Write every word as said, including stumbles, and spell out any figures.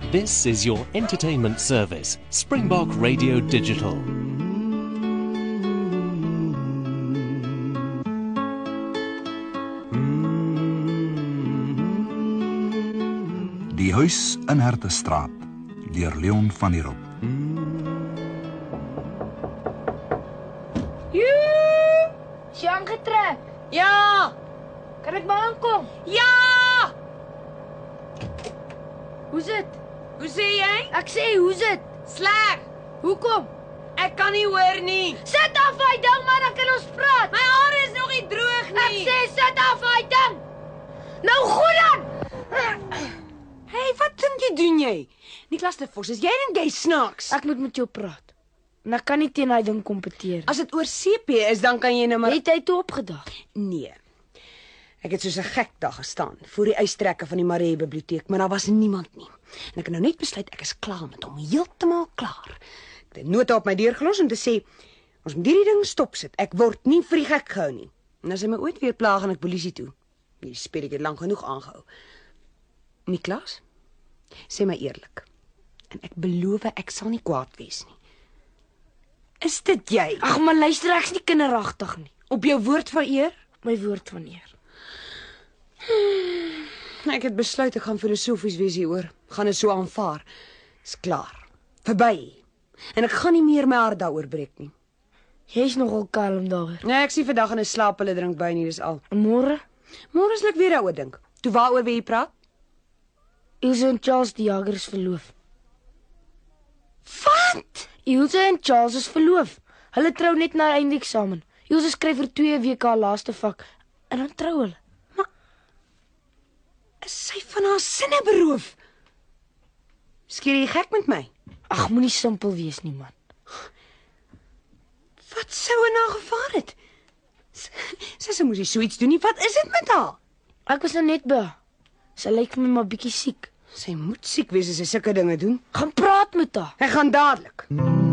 This is your entertainment service, Springbok Radio Digital. Die huis in Hertestraat, deur Leon van der Roop. Joe! Is jy aangetrek? Ja! Kan ek maar aankom? Ja! Hoe's dit? Hoe sê jy? Ek sê, hoe's dit? Sleg! Hoekom? Ek kan nie hoor nie. Sit af hy ding man, dan kan ons praat. My hare is nog nie droog Ek nie. sê, sit af hy ding. Nou goed dan! Hey, wat dink jy doen jy? Niklas de Vos, is jy en jy snaaks? Ek moet met jou praat. En ek kan nie teen hy ding kompeteer. As dit oor C P is, dan kan jy nou maar... Het hy toe opgedag? Nee. Ek het soos 'n gek dag gestaan voor die uitstrekke van die Maree biblioteek, maar daar was niemand nie. En ek het nou net besluit ek is klaar met hom, heeltemal klaar. Ek het 'n nota op my deur gelos om te sê ons moet hierdie ding stopsit. Ek word nie vir die gek gehou nie. En as hy my ooit weer plaag en ek polisie toe. Hierdie spelletjie het lank genoeg aangehou. Niklas, sê my eerlik. En ek beloof ek sal nie kwaad wees nie. Is dit jy? Ag man, luister, ek's nie kinderagtig nie. Op jou woord van eer? My woord van eer. Ek het besluit ek gaan filosofies wees hieroor. Gaan dit so aanvaar. Is klaar. Verby. En ek gaan nie meer my hart daaroor breek nie. Jy's nogal kalm daaroor. Nee, ek sien vandag in 'n slaappille drink by nie, dis al. En môre? Môre sal ek weer daaroor dink. Toe waaroor wil jy praat? Ilse en Charles die Jager is verloof. Wat? Ilse en Charles is verloof. Hulle trou net na eindeksamen. Ilse skryf vir twee weke haar laaste vak en dan trou hulle. Is sy van haar sinne beroof? Skeer jy gek met my? Ag, moenie simpel wees nie, man. Wat sou in haar gevaar het? Sy sy moes nie so iets doen nie. Wat is dit met haar? Ek was nou net by haar. Sy lyk my maar bietjie siek. Sy moet siek wees as sy sulke dinge doen. Gaan praat met haar. Ek gaan dadelik.